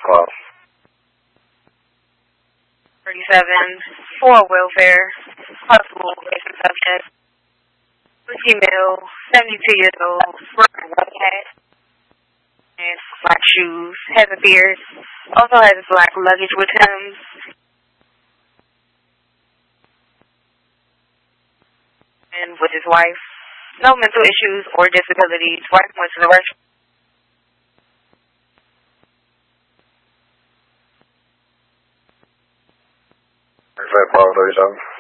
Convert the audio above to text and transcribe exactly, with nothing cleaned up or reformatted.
twelve. thirty-seven, for welfare, possible racing subject, female, seventy-two years old, wearing red hat, and black shoes, has a beard, also has black luggage with him, and with his wife. No mental issues or disabilities. Wife went to the restroom. Is that twelve thirty-seven?